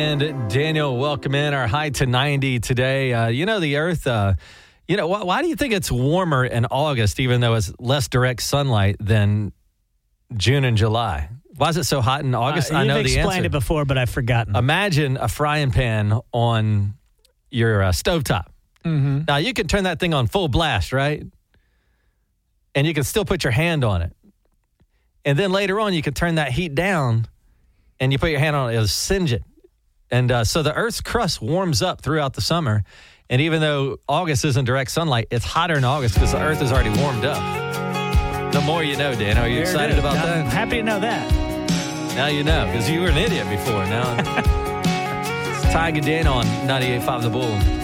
And Daniel, welcome in. Our high to 90 today. The Earth, why do you think it's warmer in August, even though it's less direct sunlight than June and July? Why is it so hot in August? I know the answer. You've explained it before, but I've forgotten. Imagine a frying pan on your stovetop. Mm-hmm. Now, you can turn that thing on full blast, right? And you can still put your hand on it. And then later on, you can turn that heat down, and you put your hand on it, it'll singe it. And so the Earth's crust warms up throughout the summer. And even though August isn't direct sunlight, it's hotter in August because the Earth is already warmed up. The more you know, Dan. Are you excited about that? I'm happy to know that. Now you know, because you were an idiot before. Now it's Tiger Dan on 98.5 The Bull.